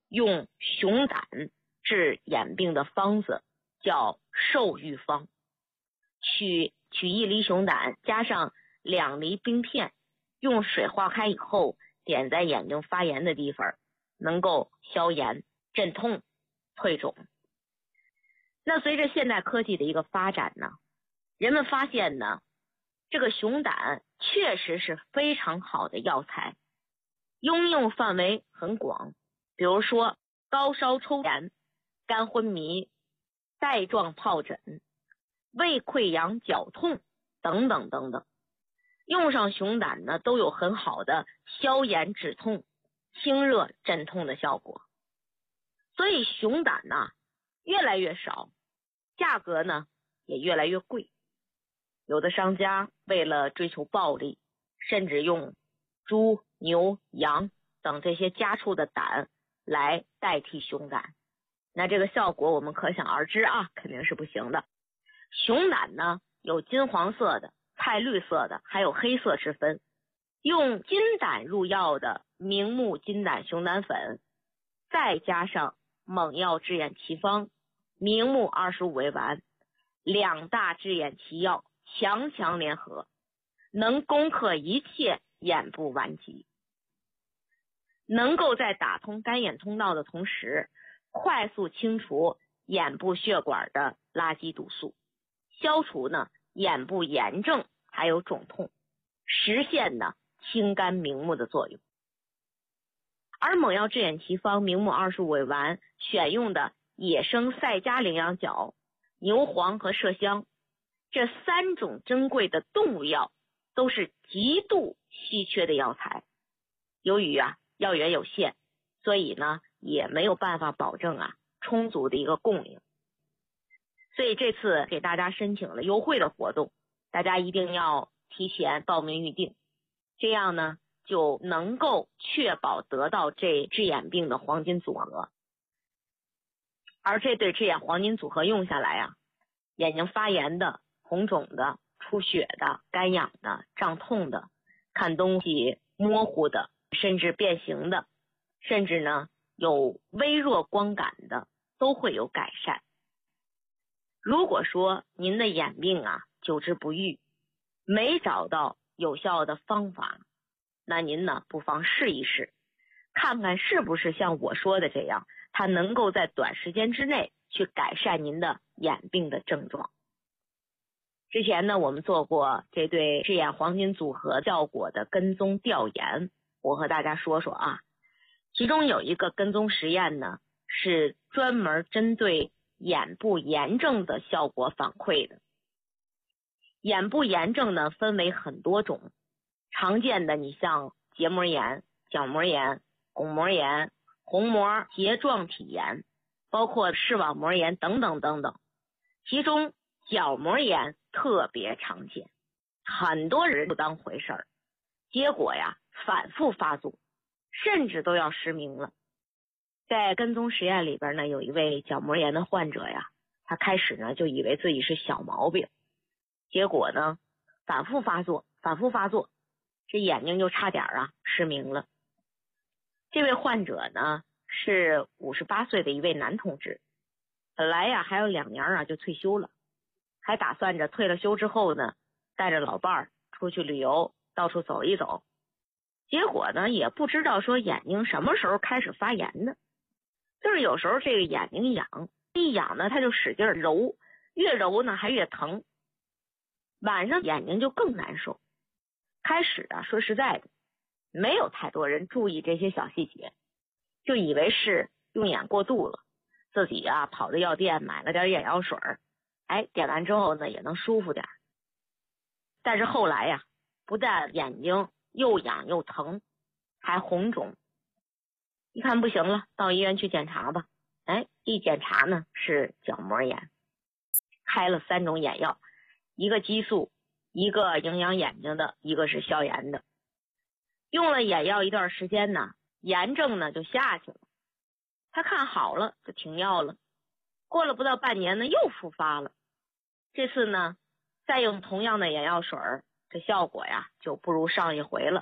用熊胆治眼病的方子叫寿愈方，取1粒熊胆加上2粒冰片，用水化开以后点在眼睛发炎的地方，能够消炎镇痛退肿。那随着现代科技的一个发展呢，人们发现呢，这个熊胆确实是非常好的药材，应用范围很广，比如说高烧抽炎、肝昏迷、带状疱疹、胃溃疡、绞痛等等等等，用上熊胆呢都有很好的消炎止痛、清热镇痛的效果。所以熊胆呢越来越少，价格呢也越来越贵。有的商家为了追求暴利，甚至用猪、牛、羊等这些家畜的胆来代替熊胆，那这个效果我们可想而知啊，肯定是不行的。熊胆呢有金黄色的、菜绿色的，还有黑色之分。用金胆入药的明目金胆熊胆粉，再加上猛药治眼奇方、明目25味丸，2大治眼奇药强强联合，能攻克一切眼部顽疾，能够在打通干眼通道的同时，快速清除眼部血管的垃圾毒素，消除呢眼部炎症还有肿痛，实现呢清肝明目的作用。而猛药治眼奇方、明目25味丸选用的野生赛迦羚羊角、牛黄和麝香，这3种珍贵的动物药都是极度稀缺的药材。由于药源有限，所以呢也没有办法保证充足的一个供应。所以这次给大家申请了优惠的活动，大家一定要提前报名预定，这样呢就能够确保得到这治眼病的黄金组合。而这对治眼黄金组合用下来眼睛发炎的、红肿的、出血的、干痒的、胀痛的、看东西模糊的，甚至变形的，甚至呢有微弱光感的，都会有改善。如果说您的眼病久治不愈，没找到有效的方法，那您呢不妨试一试，看看是不是像我说的这样，它能够在短时间之内去改善您的眼病的症状。之前呢我们做过这对治眼黄金组合效果的跟踪调研，我和大家说说其中有一个跟踪实验呢是专门针对眼部炎症的效果反馈的。眼部炎症呢分为很多种，常见的你像结膜炎、角膜炎、巩膜炎、虹膜睫状体炎，包括视网膜炎等等等等。其中角膜炎特别常见，很多人不当回事儿，结果反复发作，甚至都要失明了。在跟踪实验里边呢，有一位角膜炎的患者他开始呢就以为自己是小毛病，结果呢反复发作，这眼睛就差点失明了。这位患者呢是58岁的一位男同志，本来还有2年就退休了，还打算着退了休之后呢带着老伴儿出去旅游，到处走一走。结果呢也不知道说眼睛什么时候开始发炎的，就是有时候这个眼睛痒，一痒呢他就使劲揉，越揉呢还越疼，晚上眼睛就更难受。开始说实在的，没有太多人注意这些小细节，就以为是用眼过度了，自己跑到药店买了点眼药水，点完之后呢也能舒服点。但是后来不但眼睛又痒又疼，还红肿，一看不行了，到医院去检查吧。一检查呢是角膜炎，开了3种眼药，一个激素，一个营养眼睛的，一个是消炎的。用了眼药一段时间呢，炎症呢就下去了，他看好了就停药了。过了不到半年呢又复发了，这次呢再用同样的眼药水，这效果就不如上一回了。